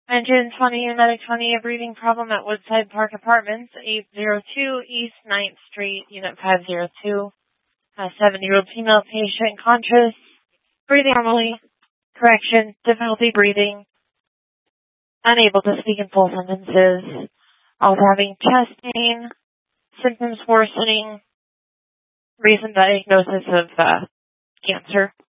Engine 20, Medic 20, a breathing problem at Woodside Park Apartments, 802 East 9th Street, Unit 502. A 70-year-old female patient, conscious, breathing normally, correction, difficulty breathing, unable to speak in full sentences, also having chest pain, symptoms worsening, recent diagnosis of cancer.